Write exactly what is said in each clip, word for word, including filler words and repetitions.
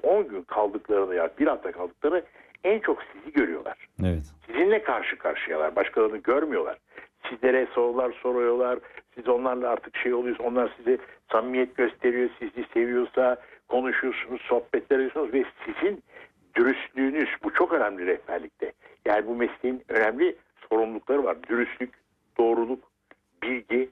on gün kaldıklarını ya bir hafta kaldıklarını en çok sizi görüyorlar. Evet. Sizinle karşı karşıyalar. Başkalarını görmüyorlar. Sizlere sorular soruyorlar. Siz onlarla artık şey oluyorsunuz. Onlar size samimiyet gösteriyor. Sizi seviyorsa konuşuyorsunuz, sohbetler ediyorsunuz ve sizin dürüstlüğünüz, bu çok önemli rehberlikte. Yani bu mesleğin önemli sorumlulukları var. Dürüstlük, doğruluk, bilgi,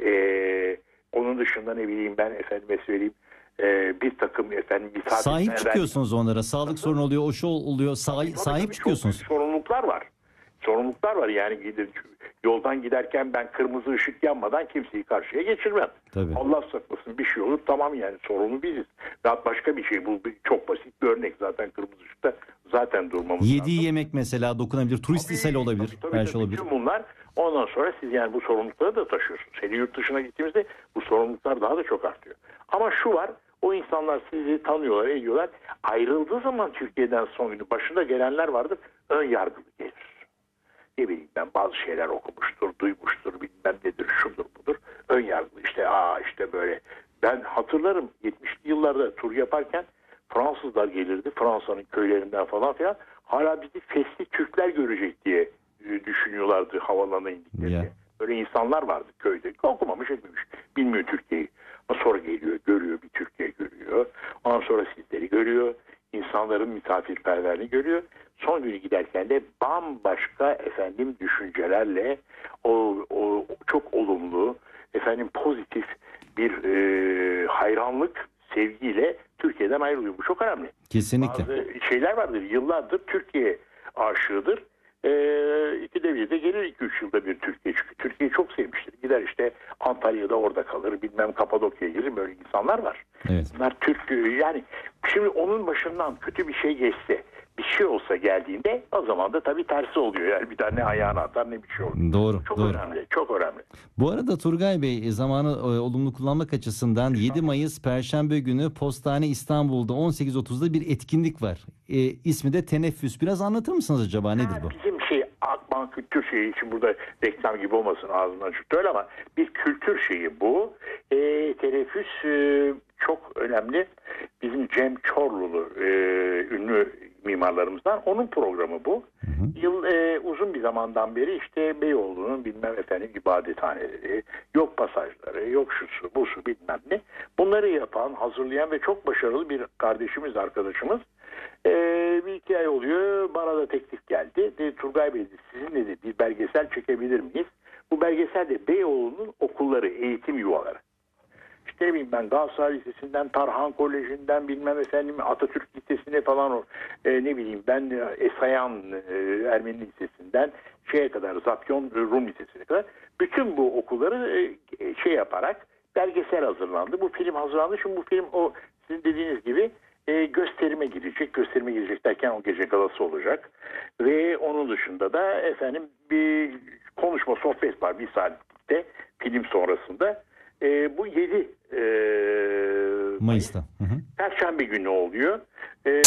ee, onun dışında ne bileyim ben efendime söyleyeyim ee, bir takım efendim sahip çıkıyorsunuz onlara. Sağlık sorunu oluyor, o şey oluyor. Sahi, tabii, sahip tabii, çıkıyorsunuz. Sorumluluklar var. Sorumluluklar var. Yani gidip yoldan giderken ben kırmızı ışık yanmadan kimseyi karşıya geçirmem. Tabii. Allah saklasın bir şey olur, tamam, yani sorumlu biziz. Daha başka bir şey, bu çok basit bir örnek, zaten kırmızı ışıkta zaten durmamız Yediği lazım. yemek mesela dokunabilir, turist ishali olabilir, tabii, tabii, her tabii, şey olabilir. bütün bunlar, ondan sonra siz yani bu sorumlulukları da taşıyorsunuz. Hele yurt dışına gittiğimizde bu sorumluluklar daha da çok artıyor. Ama şu var, o insanlar sizi tanıyorlar, ediyorlar. Ayrıldığı zaman Türkiye'den son günü başında gelenler vardır, ön yargılı gelir. Ne bileyim ben, bazı şeyler okumuştur, duymuştur, bilmem nedir, şudur budur. Ön yargılı işte, aa işte böyle. Ben hatırlarım yetmişli yıllarda tur yaparken Fransızlar gelirdi, Fransa'nın köylerinden falan filan. Hala bizi fesli Türkler görecek diye düşünüyorlardı havalanına indiklerinde. Yeah. Böyle insanlar vardı köyde. Okumamış etmemiş. Bilmiyor Türkiye'yi. Ama sonra geliyor, görüyor, bir Türkiye görüyor. Ondan sonra sizleri görüyor. İnsanların misafirperverliğini görüyor. Son günü giderken de bambaşka efendim düşüncelerle o, o çok olumlu, efendim pozitif bir e, hayranlık, sevgiyle Türkiye'den ayrılıyor. Bu çok önemli. Kesinlikle. Bazı şeyler vardır. Yıllardır Türkiye aşığıdır. Ee, ikide bir de gelir, iki üç yılda bir Türkiye. Çünkü Türkiye'yi çok sevmiştir. Gider işte Antalya'da orada kalır. Bilmem Kapadokya'ya gelir. Böyle insanlar var. Evet. Bunlar Türk, yani şimdi onun başından kötü bir şey geçse, bir şey olsa geldiğinde, o zaman da tabii tersi oluyor. Yani bir tane ayağına atar, ne bir şey olur. Doğru. Çok doğru. önemli. Çok önemli. Bu arada Turgay Bey, zamanı e, olumlu kullanmak açısından yedi Mayıs Perşembe günü Postane İstanbul'da on sekiz otuzda bir etkinlik var. E, ismi de Teneffüs. Biraz anlatır mısınız acaba, nedir bu? Bizim şey Akbank kültür şeyi için, burada reklam gibi olmasın, ağzımdan çıktı öyle, ama bir kültür şeyi bu. E, teneffüs e, çok önemli. Bizim Cem Çorlulu e, ünlü mimarlarımızdan, onun programı bu. Hı hı. Yıl e, uzun bir zamandan beri işte Beyoğlu'nun bilmem efendim ibadethaneleri, yok pasajları, yok şusu, busu bilmem ne. Bunları yapan, hazırlayan ve çok başarılı bir kardeşimiz, arkadaşımız. Ee, bir iki ay oluyor, bana da teklif geldi. De, Turgay Bey, sizinle de bir belgesel çekebilir miyiz? Bu belgesel de Beyoğlu'nun okulları, eğitim yuvaları. İşte ne bileyim ben, Galatasaray Lisesi'nden, Tarhan Koleji'nden, bilmem efendim Atatürk Lisesi'ne falan, o e, ne bileyim ben Esayan e, Ermeni Lisesi'nden şeye kadar, Zapyon Rum Lisesi'ne kadar bütün bu okulları e, şey yaparak belgesel hazırlandı. Bu film hazırlandı. Şimdi bu film, o sizin dediğiniz gibi E, gösterime girecek. Gösterime girecek derken o gece galası olacak. Ve onun dışında da efendim bir konuşma, sohbet var bir saatte film sonrasında. E, bu yedi e, Mayıs'ta. Hı hı. Perşembe günü oluyor. E,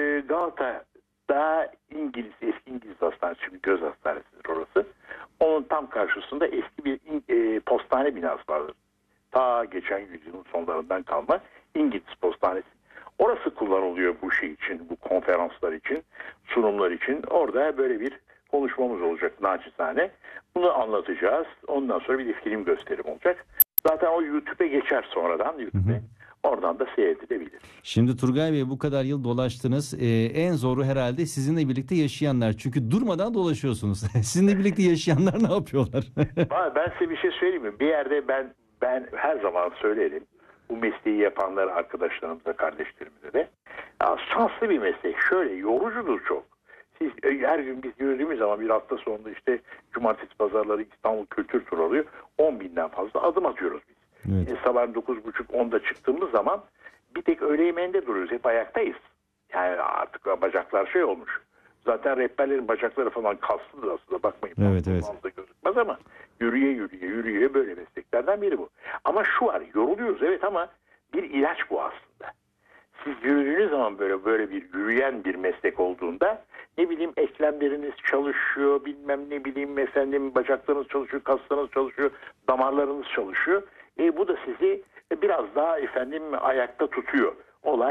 Galata'da İngiliz, eski İngiliz Hastanesi, şimdi Göz Hastanesi'dir orası. Onun tam karşısında eski bir e, postane binası vardır. Ta geçen yüzyılın sonlarından kalma İngiliz Postanesi. Orası kullanılıyor bu şey için, bu konferanslar için, sunumlar için. Orada böyle bir konuşmamız olacak naçizane. Bunu anlatacağız. Ondan sonra bir de film gösterim olacak. Zaten o YouTube'e geçer sonradan. YouTube'e. Hı hı. Oradan da seyredilebilir. Şimdi Turgay Bey, bu kadar yıl dolaştınız. Ee, en zoru herhalde sizinle birlikte yaşayanlar. Çünkü durmadan dolaşıyorsunuz. Sizinle birlikte yaşayanlar ne yapıyorlar? Ben size bir şey söyleyeyim mi? Bir yerde ben ben her zaman söylerim. Bu mesleği yapanlar arkadaşlarımıza, kardeşlerimize de. Ya, şanslı bir meslek. Şöyle yorucudur çok. Siz her gün biz yürüdüğümüz zaman, bir hafta sonunda işte cumartesi pazarları İstanbul Kültür Turu oluyor. on binden fazla adım atıyoruz biz. Evet. E, sabah dokuz buçuk onda çıktığımız zaman bir tek öğle yemeğinde duruyoruz. Hep ayaktayız. Yani artık bacaklar şey olmuş. Zaten rehberlerin bacakları falan kaslıdır aslında, bakmayın. Evet, evet. Gözükmez ama yürüye yürüye yürüye böyle mesleklerden biri bu. Ama şu var, yoruluyoruz evet, ama bir ilaç bu aslında. Siz yürüdüğünüz zaman, böyle böyle bir yürüyen bir meslek olduğunda, ne bileyim eklemleriniz çalışıyor, bilmem ne bileyim efendim bacaklarınız çalışıyor, kaslarınız çalışıyor, damarlarınız çalışıyor. E, bu da sizi biraz daha efendim ayakta tutuyor. Olay